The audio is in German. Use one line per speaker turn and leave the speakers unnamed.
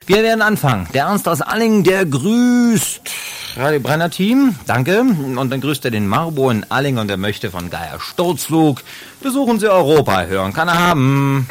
Wir werden anfangen. Der Ernst aus Allingen, der grüßt Radio Brenner Team, danke. Und dann grüßt er den Marbo in Allingen und er möchte von Geier Sturzflug. Besuchen Sie Europa, hören kann er haben.